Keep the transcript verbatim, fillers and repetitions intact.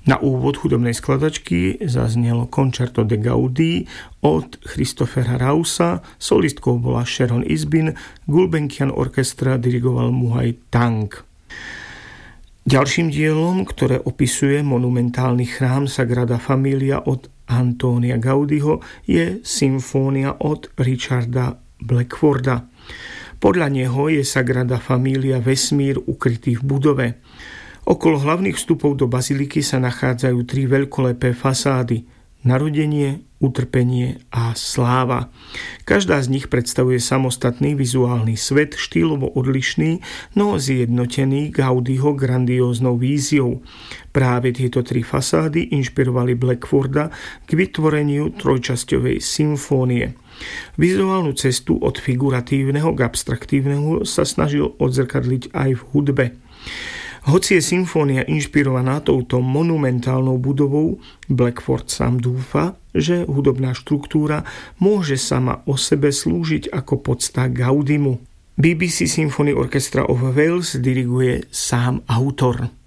Na úvod hudobnej skladačky zaznelo Concerto de Gaudí od Christophera Rausa, solistkou bola Sharon Isbin, Gulbenkian Orchestra dirigoval Muhaj Tang. Ďalším dielom, ktoré opisuje monumentálny chrám Sagrada Familia od Antonia Gaudiho, je symfónia od Richarda Blackforda. Podľa neho je Sagrada Familia vesmír ukrytý v budove. Okolo hlavných vstupov do baziliky sa nachádzajú tri veľkolepé fasády: narodenie, utrpenie a sláva. Každá z nich predstavuje samostatný vizuálny svet, štýlovo odlišný, no zjednotený Gaudiho grandióznou víziou. Práve tieto tri fasády inšpirovali Blackforda k vytvoreniu trojčasťovej symfónie. Vizuálnu cestu od figuratívneho k abstraktívneho sa snažil odzrkadliť aj v hudbe. Hoci je symfónia inšpirovaná touto monumentálnou budovou, Blackford sám dúfa, že hudobná štruktúra môže sama o sebe slúžiť ako podsta Gaudimu. bé bé cé Symphony Orchestra of Wales diriguje sám autor.